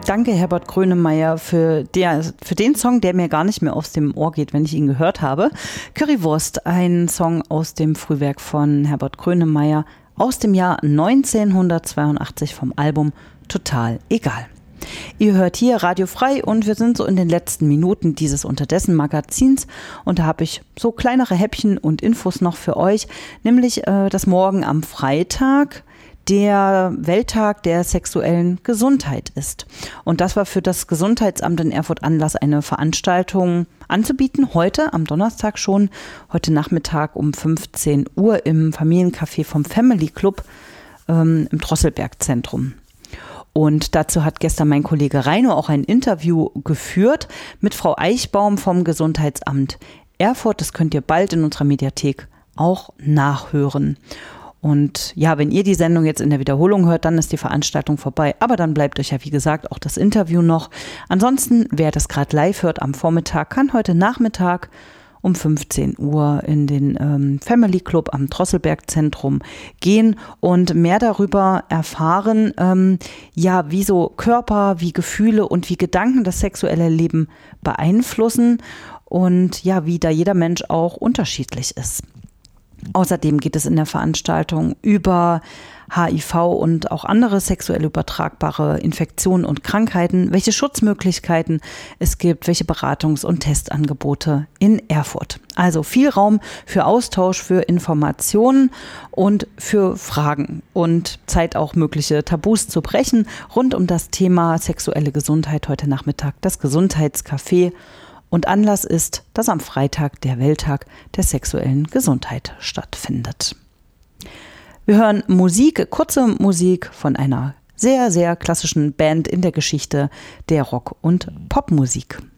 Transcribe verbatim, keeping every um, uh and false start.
Danke, Herbert Grönemeyer, für, der, für den Song, der mir gar nicht mehr aus dem Ohr geht, wenn ich ihn gehört habe. Currywurst, ein Song aus dem Frühwerk von Herbert Grönemeyer aus dem Jahr neunzehnhundertzweiundachtzig vom Album Total Egal. Ihr hört hier Radio Frei und wir sind so in den letzten Minuten dieses Unterdessen-Magazins und da habe ich so kleinere Häppchen und Infos noch für euch, nämlich äh, dass morgen am Freitag der Welttag der sexuellen Gesundheit ist. Und das war für das Gesundheitsamt in Erfurt Anlass, eine Veranstaltung anzubieten. Heute, am Donnerstag schon, heute Nachmittag um fünfzehn Uhr im Familiencafé vom Family Club ähm, im Drosselberg-Zentrum. Und dazu hat gestern mein Kollege Reino auch ein Interview geführt mit Frau Eichbaum vom Gesundheitsamt Erfurt. Das könnt ihr bald in unserer Mediathek auch nachhören. Und ja, wenn ihr die Sendung jetzt in der Wiederholung hört, dann ist die Veranstaltung vorbei. Aber dann bleibt euch ja, wie gesagt, auch das Interview noch. Ansonsten, wer das gerade live hört am Vormittag, kann heute Nachmittag um fünfzehn Uhr in den ähm, Family Club am Drosselberg-Zentrum gehen und mehr darüber erfahren, ähm, ja, wie so Körper, wie Gefühle und wie Gedanken das sexuelle Leben beeinflussen und ja, wie da jeder Mensch auch unterschiedlich ist. Außerdem geht es in der Veranstaltung über H I V und auch andere sexuell übertragbare Infektionen und Krankheiten, welche Schutzmöglichkeiten es gibt, welche Beratungs- und Testangebote in Erfurt. Also viel Raum für Austausch, für Informationen und für Fragen und Zeit auch mögliche Tabus zu brechen rund um das Thema sexuelle Gesundheit heute Nachmittag, das Gesundheitscafé. Und Anlass ist, dass am Freitag der Welttag der sexuellen Gesundheit stattfindet. Wir hören Musik, kurze Musik von einer sehr, sehr klassischen Band in der Geschichte der Rock- und Popmusik.